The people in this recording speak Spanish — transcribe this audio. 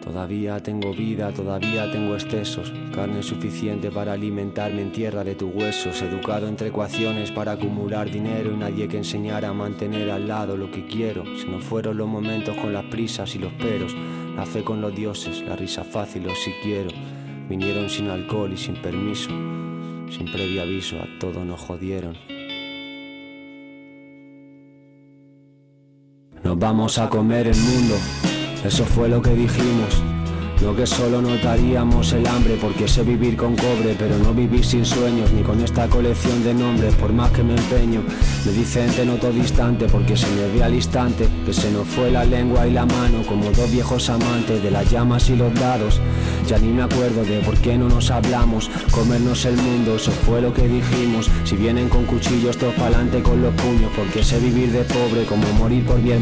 Todavía tengo vida, todavía tengo excesos, carne suficiente para alimentarme en tierra de tus huesos. Educado entre ecuaciones para acumular dinero y nadie que enseñara a mantener al lado lo que quiero. Se nos fueron los momentos con las prisas y los peros, la fe con los dioses, la risa fácil o si quiero. Vinieron sin alcohol y sin permiso, sin previo aviso, a todos nos jodieron. Nos vamos a comer el mundo, eso fue lo que dijimos. No que solo notaríamos el hambre, porque sé vivir con cobre, pero no vivir sin sueños, ni con esta colección de nombres, por más que me empeño. Me dicen te noto distante, porque se me ve al instante que se nos fue la lengua y la mano, como dos viejos amantes de las llamas y los dados. Ya ni me acuerdo de por qué no nos hablamos. Comernos el mundo, eso fue lo que dijimos. Si vienen con cuchillos, todos pa'lante con los puños, porque sé vivir de pobre como morir por bien